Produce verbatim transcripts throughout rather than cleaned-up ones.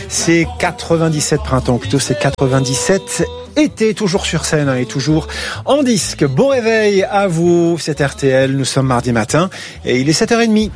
C'est quatre-vingt-dix-sept printemps, plutôt c'est quatre-vingt-dix-sept été, toujours sur scène et toujours en disque. Bon réveil à vous, c'est R T L, nous sommes mardi matin et il est sept heures trente.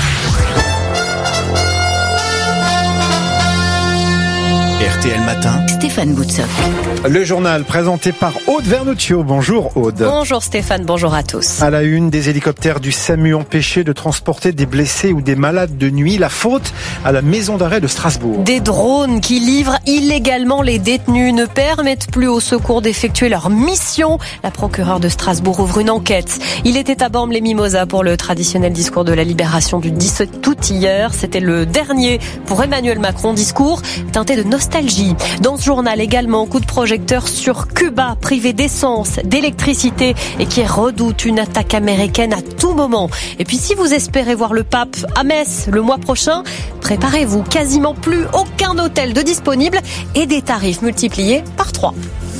R T L Matin, Stéphane Boutsock. Le journal présenté par Aude Vernuccio. Bonjour Aude. Bonjour Stéphane, bonjour à tous. À la une, des hélicoptères du SAMU empêchés de transporter des blessés ou des malades de nuit. La faute à la maison d'arrêt de Strasbourg. Des drones qui livrent illégalement les détenus ne permettent plus aux secours d'effectuer leur mission. La procureure de Strasbourg ouvre une enquête. Il était à Bormes-les-Mimosas pour le traditionnel discours de la libération du dix-sept août hier. C'était le dernier pour Emmanuel Macron. Discours teinté de nostalgie. Dans ce journal également, coup de projecteur sur Cuba, privé d'essence, d'électricité et qui redoute une attaque américaine à tout moment. Et puis si vous espérez voir le pape à Metz le mois prochain, préparez-vous, quasiment plus aucun hôtel de disponible et des tarifs multipliés par trois.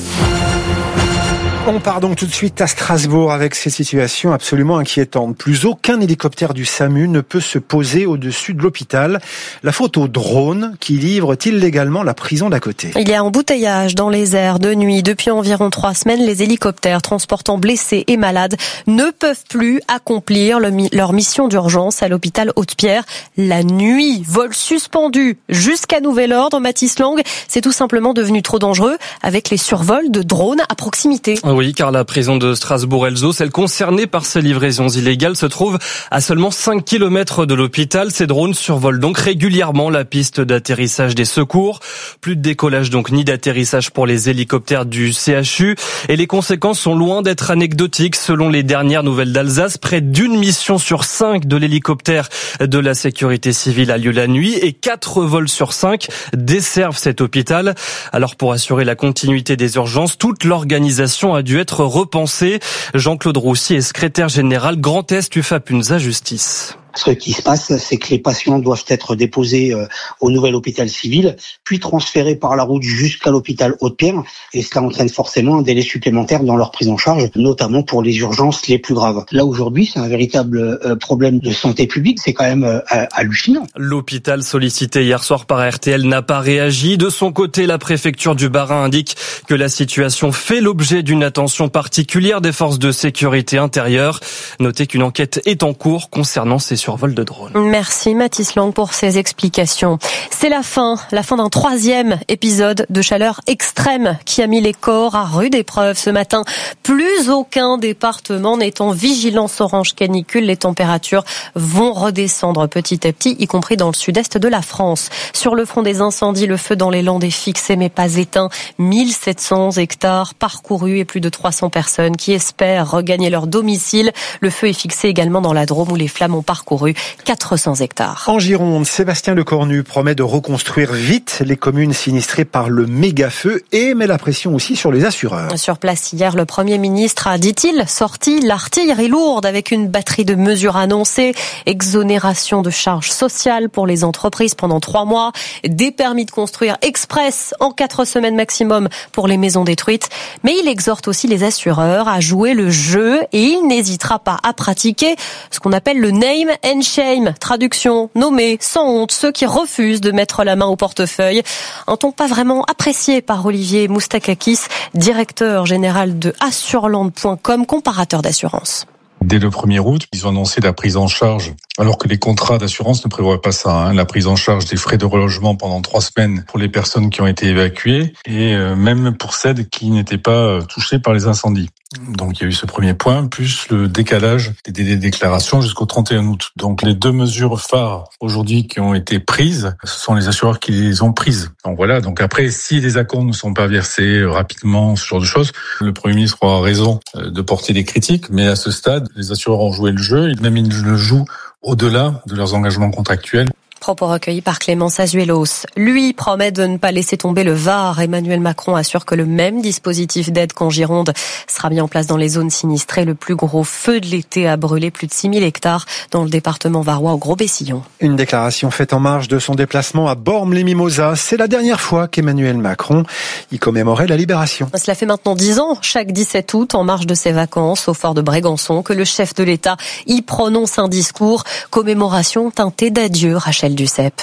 On part donc tout de suite à Strasbourg avec ces situations absolument inquiétantes. Plus aucun hélicoptère du SAMU ne peut se poser au-dessus de l'hôpital. La faute aux drones qui livrent illégalement la prison d'à côté. Il y a embouteillage dans les airs de nuit. Depuis environ trois semaines, les hélicoptères transportant blessés et malades ne peuvent plus accomplir le, leur mission d'urgence à l'hôpital Haute-Pierre. La nuit, vol suspendu jusqu'à nouvel ordre. Mathis Lang, c'est tout simplement devenu trop dangereux avec les survols de drones à proximité. Oui, car la prison de Strasbourg-Elzo, celle concernée par ces livraisons illégales, se trouve à seulement cinq kilomètres de l'hôpital. Ces drones survolent donc régulièrement la piste d'atterrissage des secours. Plus de décollage donc ni d'atterrissage pour les hélicoptères du C H U. Et les conséquences sont loin d'être anecdotiques. Selon les dernières nouvelles d'Alsace, près d'une mission sur cinq de l'hélicoptère de la sécurité civile a lieu la nuit et quatre vols sur cinq desservent cet hôpital. Alors pour assurer la continuité des urgences, toute l'organisation a dû être repensé. Jean-Claude Roussy est secrétaire général Grand Est U F A Punza Justice. Ce qui se passe, c'est que les patients doivent être déposés au nouvel hôpital civil, puis transférés par la route jusqu'à l'hôpital Haute-Pierre, et cela entraîne forcément un délai supplémentaire dans leur prise en charge, notamment pour les urgences les plus graves. Là, aujourd'hui, c'est un véritable problème de santé publique, c'est quand même hallucinant. L'hôpital sollicité hier soir par R T L n'a pas réagi. De son côté, la préfecture du Bas-Rhin indique que la situation fait l'objet d'une attention particulière des forces de sécurité intérieure. Notez qu'une enquête est en cours concernant ces survol de drone. Merci Mathis Lang pour ces explications. C'est la fin, la fin d'un troisième épisode de chaleur extrême qui a mis les corps à rude épreuve ce matin. Plus aucun département n'est en vigilance orange canicule. Les températures vont redescendre petit à petit, y compris dans le sud-est de la France. Sur le front des incendies, le feu dans les Landes est fixé mais pas éteint. mille sept cents hectares parcourus et plus de trois cents personnes qui espèrent regagner leur domicile. Le feu est fixé également dans la Drôme où les flammes ont parcouru quatre cents hectares. En Gironde, Sébastien Lecornu promet de reconstruire vite les communes sinistrées par le méga-feu et met la pression aussi sur les assureurs. Sur place hier, le Premier ministre a, dit-il, sorti l'artillerie lourde avec une batterie de mesures annoncées, exonération de charges sociales pour les entreprises pendant trois mois, des permis de construire express en quatre semaines maximum pour les maisons détruites. Mais il exhorte aussi les assureurs à jouer le jeu et il n'hésitera pas à pratiquer ce qu'on appelle le name and shame, traduction, nommer sans honte ceux qui refusent de mettre la main au portefeuille. Un ton pas vraiment apprécié par Olivier Moustakakis, directeur général de assureland point com, comparateur d'assurance. Dès le premier août, ils ont annoncé la prise en charge, alors que les contrats d'assurance ne prévoient pas ça, hein, la prise en charge des frais de relogement pendant trois semaines pour les personnes qui ont été évacuées et euh, même pour celles qui n'étaient pas euh, touchées par les incendies. Donc il y a eu ce premier point, plus le décalage des délais de déclaration jusqu'au trente et un août. Donc les deux mesures phares aujourd'hui qui ont été prises, ce sont les assureurs qui les ont prises. Donc voilà, donc après, si les acomptes ne sont pas versés rapidement, ce genre de choses, le Premier ministre aura raison de porter des critiques, mais à ce stade, les assureurs ont joué le jeu, et même ils le jouent au-delà de leurs engagements contractuels. Propos recueillis par Clémence Azuelos. Lui promet de ne pas laisser tomber le Var. Emmanuel Macron assure que le même dispositif d'aide qu'en Gironde sera mis en place dans les zones sinistrées. Le plus gros feu de l'été a brûlé plus de six mille hectares dans le département varois au Gros-Bessillon. Une déclaration faite en marge de son déplacement à Bormes-les-Mimosas. C'est la dernière fois qu'Emmanuel Macron y commémorait la libération. Cela fait maintenant dix ans, chaque dix-sept août, en marge de ses vacances au fort de Brégançon, que le chef de l'État y prononce un discours. Commémoration teintée d'adieu, Rachel Duceppe.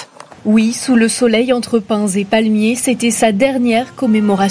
Oui, sous le soleil entre pins et palmiers, c'était sa dernière commémoration.